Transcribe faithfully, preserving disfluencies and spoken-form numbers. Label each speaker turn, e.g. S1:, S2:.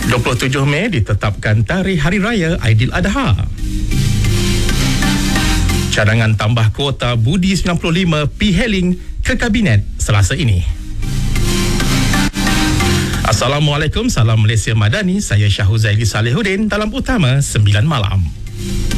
S1: dua puluh tujuh Mei ditetapkan tarikh Hari Raya Aidiladha. Cadangan tambah kuota Budi sembilan puluh lima P-Hailing ke Kabinet Selasa ini. Assalamualaikum, salam Malaysia Madani. Saya Syahuzaili Salihuddin dalam Utama sembilan Malam.